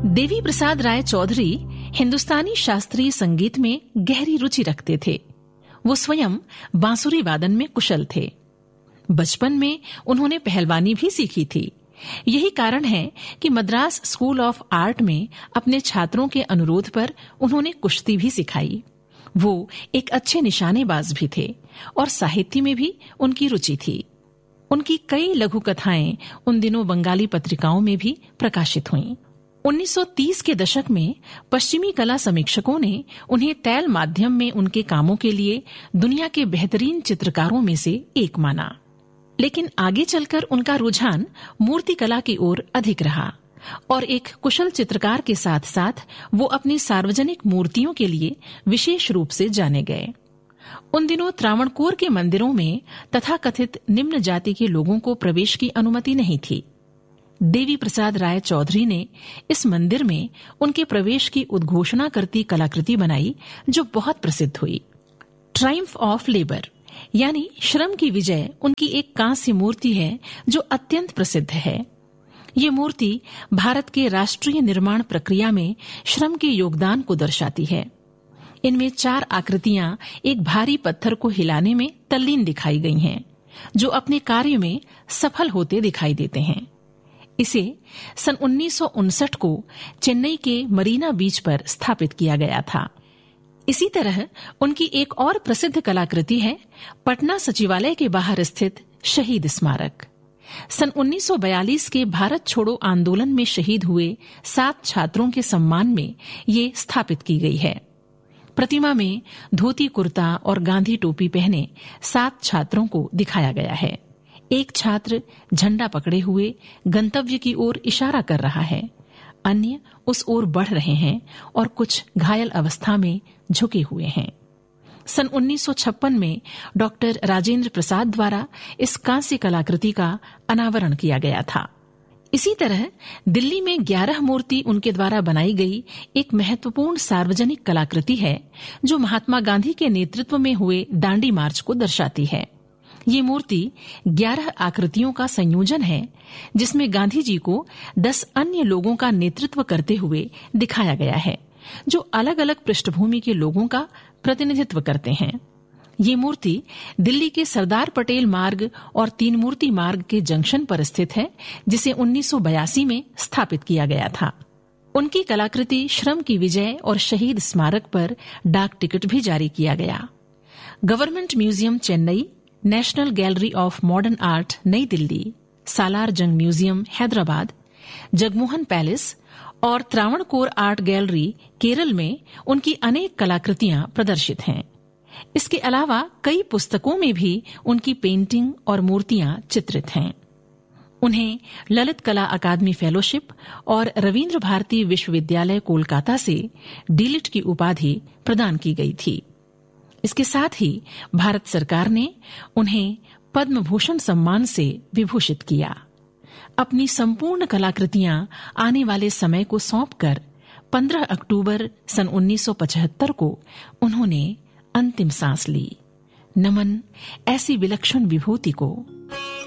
देवी प्रसाद राय चौधरी हिंदुस्तानी शास्त्रीय संगीत में गहरी रुचि रखते थे। वो स्वयं बांसुरी वादन में कुशल थे। बचपन में उन्होंने पहलवानी भी सीखी थी। यही कारण है कि मद्रास स्कूल ऑफ आर्ट में अपने छात्रों के अनुरोध पर उन्होंने कुश्ती भी सिखाई। वो एक अच्छे निशानेबाज भी थे और साहित्य में भी उनकी रुचि थी। उनकी कई लघु कथाएं उन दिनों बंगाली पत्रिकाओं में भी प्रकाशित हुईं। 1930 के दशक में पश्चिमी कला समीक्षकों ने उन्हें तैल माध्यम में उनके कामों के लिए दुनिया के बेहतरीन चित्रकारों में से एक माना। लेकिन आगे चलकर उनका रुझान मूर्ति कला की ओर अधिक रहा और एक कुशल चित्रकार के साथ साथ वो अपनी सार्वजनिक मूर्तियों के लिए विशेष रूप से जाने गए। उन दिनों त्रावणकोर के मंदिरों में तथाकथित निम्न जाति के लोगों को प्रवेश की अनुमति नहीं थी। देवी प्रसाद राय चौधरी ने इस मंदिर में उनके प्रवेश की उद्घोषणा करती कलाकृति बनाई जो बहुत प्रसिद्ध हुई। ट्रायम्फ ऑफ लेबर यानी श्रम की विजय उनकी एक कांस्य मूर्ति है जो अत्यंत प्रसिद्ध है। ये मूर्ति भारत के राष्ट्रीय निर्माण प्रक्रिया में श्रम के योगदान को दर्शाती है। इनमें 4 आकृतियां एक भारी पत्थर को हिलाने में तल्लीन दिखाई गई हैं, जो अपने कार्य में सफल होते दिखाई देते हैं। इसे सन 1959 को चेन्नई के मरीना बीच पर स्थापित किया गया था। इसी तरह उनकी एक और प्रसिद्ध कलाकृति है पटना सचिवालय के बाहर स्थित शहीद स्मारक। सन 1942 के भारत छोड़ो आंदोलन में शहीद हुए 7 छात्रों के सम्मान में ये स्थापित की गई है। प्रतिमा में धोती कुर्ता और गांधी टोपी पहने 7 छात्रों को दिखाया गया है। एक छात्र झंडा पकड़े हुए गंतव्य की ओर इशारा कर रहा है, अन्य उस ओर बढ़ रहे हैं और कुछ घायल अवस्था में झुके हुए हैं। सन 1956 में डॉक्टर राजेंद्र प्रसाद द्वारा इस कांस्य कलाकृति का अनावरण किया गया था। इसी तरह दिल्ली में 11 मूर्ति उनके द्वारा बनाई गई एक महत्वपूर्ण सार्वजनिक कलाकृति है जो महात्मा गांधी के नेतृत्व में हुए दांडी मार्च को दर्शाती है। ये मूर्ति 11 आकृतियों का संयोजन है जिसमें गांधी जी को 10 अन्य लोगों का नेतृत्व करते हुए दिखाया गया है जो अलग अलग पृष्ठभूमि के लोगों का प्रतिनिधित्व करते हैं। ये मूर्ति दिल्ली के सरदार पटेल मार्ग और 3 मूर्ति मार्ग के जंक्शन पर स्थित है जिसे 1982 में स्थापित किया गया था। उनकी कलाकृति श्रम की विजय और शहीद स्मारक पर डाक टिकट भी जारी किया गया। Government museum Chennai, national gallery of modern art नई दिल्ली, सालार जंग म्यूजियम हैदराबाद, जगमोहन पैलेस और त्रावणकोर आर्ट गैलरी केरल में उनकी अनेक कलाकृतियां प्रदर्शित हैं। इसके अलावा कई पुस्तकों में भी उनकी पेंटिंग और मूर्तियां चित्रित हैं। उन्हें ललित कला अकादमी फेलोशिप और रविंद्र भारती विश्वविद्यालय कोलकाता से डीलिट की उपाधि प्रदान की गई थी। इसके साथ ही भारत सरकार ने उन्हें पद्म भूषण सम्मान से विभूषित किया। अपनी संपूर्ण कलाकृतियां आने वाले समय को सौंपकर 15 अक्टूबर सन 1975 को उन्होंने अंतिम सांस ली। नमन ऐसी विलक्षण विभूति को।